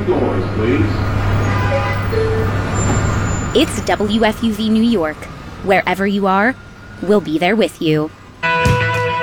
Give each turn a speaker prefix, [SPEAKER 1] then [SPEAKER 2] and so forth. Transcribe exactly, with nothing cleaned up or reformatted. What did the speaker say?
[SPEAKER 1] the doors, please.
[SPEAKER 2] It's W F U V New York. Wherever you are, we'll be there with you.